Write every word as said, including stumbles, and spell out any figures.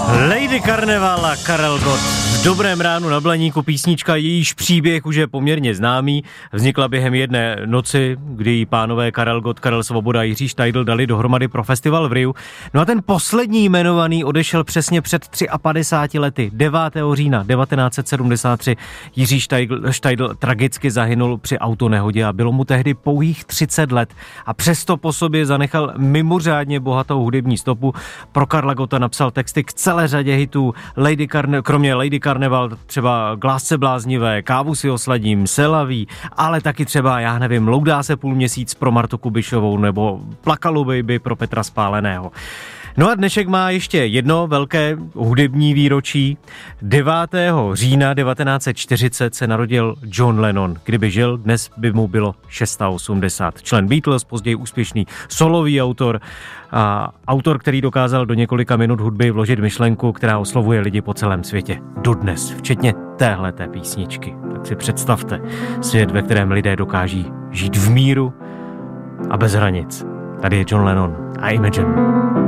Lady Karneval a Karel Gott. V dobrém ránu na Blaníku písnička, jejíž příběh už je poměrně známý. Vznikla během jedné noci, kdy jí pánové Karel Gott, Karel Svoboda a Jiří Štajdl dali dohromady pro festival v Riu. No a ten poslední jmenovaný odešel přesně před padesáti třemi lety. devátého října devatenáct set sedmdesát tři Jiří Štajdl, Štajdl tragicky zahynul při autonehodě a bylo mu tehdy pouhých třicet let. A přesto po sobě zanechal mimořádně bohatou hudební stopu. Pro Karla Gotta napsal texty k celé řadě hitů, Lady Karne, kromě Lady Karneval třeba K lásce bláznivé, Kávu si osladím, Selaví, ale taky třeba, já nevím, Loudá se půl měsíc pro Martu Kubišovou nebo Plakalu baby pro Petra Spáleného. No a dnešek má ještě jedno velké hudební výročí. devátého října devatenáct set čtyřicet se narodil John Lennon. Kdyby žil, dnes by mu bylo osmdesát šest. Člen Beatles, později úspěšný solový autor. A autor, který dokázal do několika minut hudby vložit myšlenku, která oslovuje lidi po celém světě. Dodnes, včetně téhleté písničky. Tak si představte svět, ve kterém lidé dokáží žít v míru a bez hranic. Tady je John Lennon a Imagine.